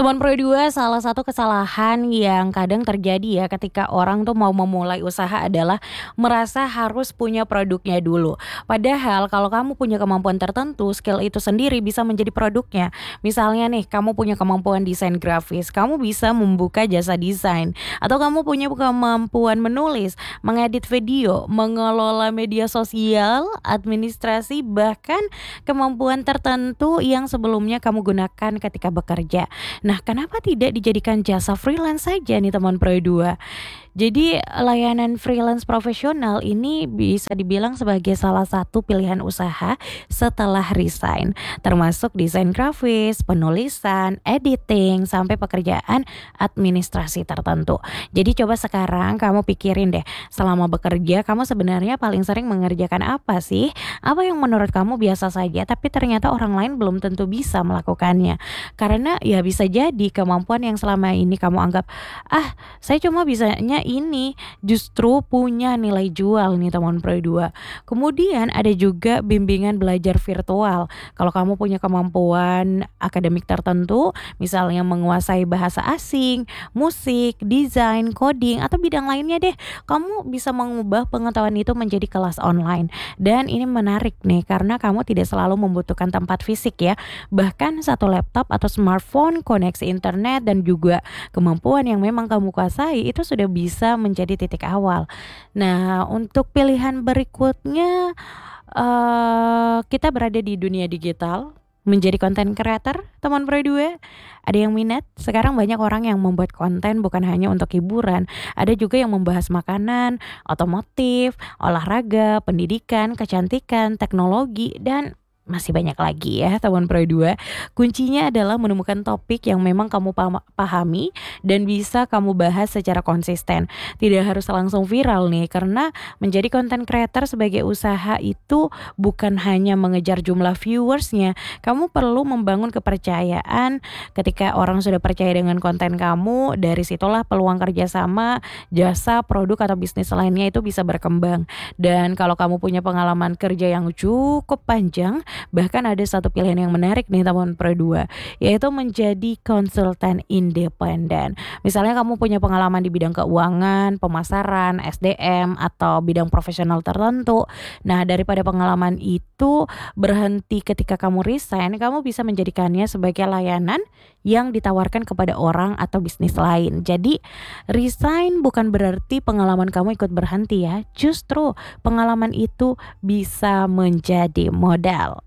Teman Pro 2, salah satu kesalahan yang kadang terjadi ya ketika orang tuh mau memulai usaha adalah merasa harus punya produknya dulu. Padahal kalau kamu punya kemampuan tertentu, skill itu sendiri bisa menjadi produknya. Misalnya nih, kamu punya kemampuan desain grafis, kamu bisa membuka jasa desain. Atau kamu punya kemampuan menulis, mengedit video, mengelola media sosial, administrasi, bahkan kemampuan tertentu yang sebelumnya kamu gunakan ketika bekerja. Nah, kenapa tidak dijadikan jasa freelance saja nih teman Pro 2? Jadi layanan freelance profesional ini bisa dibilang sebagai salah satu pilihan usaha setelah resign, termasuk desain grafis, penulisan, editing, sampai pekerjaan administrasi tertentu. Jadi coba sekarang kamu pikirin deh, selama bekerja kamu sebenarnya paling sering mengerjakan apa sih? Apa yang menurut kamu biasa saja tapi ternyata orang lain belum tentu bisa melakukannya. Karena ya bisa jadi kemampuan yang selama ini kamu anggap, saya cuma bisanya ini, justru punya nilai jual nih teman Pro 2. Kemudian ada juga bimbingan belajar virtual. Kalau kamu punya kemampuan akademik tertentu, misalnya menguasai bahasa asing, musik, desain, coding, atau bidang lainnya deh, kamu bisa mengubah pengetahuan itu menjadi kelas online. Dan ini menarik nih karena kamu tidak selalu membutuhkan tempat fisik ya. Bahkan satu laptop atau smartphone, koneksi internet, dan juga kemampuan yang memang kamu kuasai itu sudah bisa menjadi titik awal. Nah, untuk pilihan berikutnya, kita berada di dunia digital, menjadi content creator, teman Pro 2. Ada yang minat? Sekarang banyak orang yang membuat konten bukan hanya untuk hiburan, ada juga yang membahas makanan, otomotif, olahraga, pendidikan, kecantikan, teknologi, dan masih banyak lagi ya teman Pro 2. Kuncinya adalah menemukan topik yang memang kamu pahami dan bisa kamu bahas secara konsisten. Tidak harus langsung viral nih, karena menjadi content creator sebagai usaha itu bukan hanya mengejar jumlah viewersnya. Kamu perlu membangun kepercayaan. Ketika orang sudah percaya dengan konten kamu, dari situlah peluang kerjasama, jasa, produk, atau bisnis lainnya itu bisa berkembang. Dan kalau kamu punya pengalaman kerja yang cukup panjang, bahkan ada satu pilihan yang menarik nih teman Pro 2, yaitu menjadi konsultan independen. Misalnya kamu punya pengalaman di bidang keuangan, pemasaran, SDM, atau bidang profesional tertentu. Nah, daripada pengalaman itu berhenti ketika kamu resign, kamu bisa menjadikannya sebagai layanan yang ditawarkan kepada orang atau bisnis lain. Jadi resign bukan berarti pengalaman kamu ikut berhenti ya. Justru pengalaman itu bisa menjadi modal.